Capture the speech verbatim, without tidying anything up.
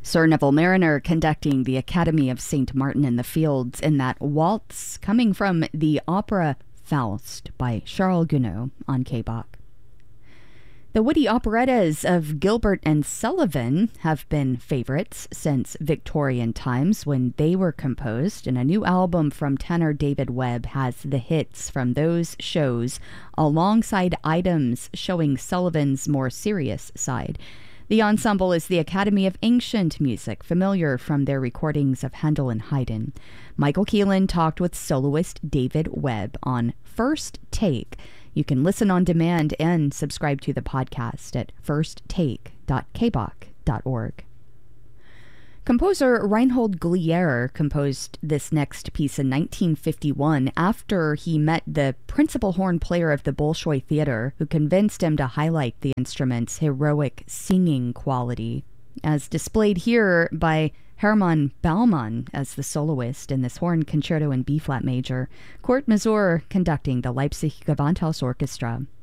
Sir Neville Mariner conducting the Academy of Saint Martin in the Fields in that waltz coming from the opera Faust by Charles Gounod on K-Bach. The witty operettas of Gilbert and Sullivan have been favorites since Victorian times when they were composed, and a new album from tenor David Webb has the hits from those shows alongside items showing Sullivan's more serious side. The ensemble is the Academy of Ancient Music, familiar from their recordings of Handel and Haydn. Michael Keelan talked with soloist David Webb on First Take. You can listen on demand and subscribe to the podcast at first take dot k bach dot org. Composer Reinhold Glier composed this next piece in nineteen fifty-one after he met the principal horn player of the Bolshoi Theater, who convinced him to highlight the instrument's heroic singing quality, as displayed here by Hermann Baumann as the soloist in this horn concerto in B-flat major, Kurt Masur conducting the Leipzig Gewandhaus Orchestra.